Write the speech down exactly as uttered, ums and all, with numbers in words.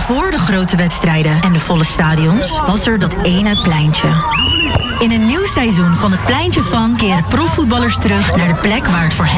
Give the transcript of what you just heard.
Voor de grote wedstrijden en de volle stadions was er dat ene pleintje. In een nieuw seizoen van het Pleintje van keren profvoetballers terug naar de plek waar het voor hen